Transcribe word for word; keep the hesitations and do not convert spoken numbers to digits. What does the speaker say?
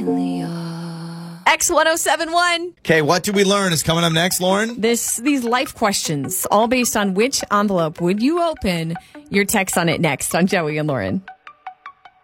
X ten seventy-one. Okay, what did we learn is coming up next, Lauren? This These life questions, all based on which envelope would you open. Your text on it next on Joey and Lauren.